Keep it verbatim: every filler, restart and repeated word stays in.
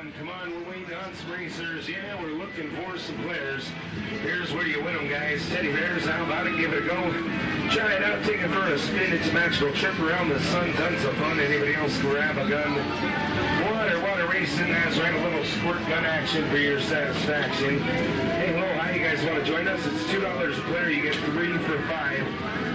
on, come on, we're waiting on some racers. Yeah, we're looking for some players. Here's where you win them, guys. Teddy Bears, how about it? Give it a go. Try it out, take it for a spin. It's a magical trip around the sun. Tons of fun. Anybody else grab a gun? Water, water racing. That's right, a little squirt gun action for your satisfaction. Hey, hello, how you guys want to join us? It's two dollars a player. You get three for five.